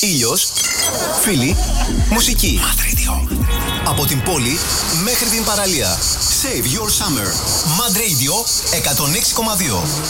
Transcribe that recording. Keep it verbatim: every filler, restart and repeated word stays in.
Ήλιος, φίλοι, μουσική. Mad Radio. Από την πόλη μέχρι την παραλία. Save your summer. Mad Radio εκατόν έξι κόμμα δύο.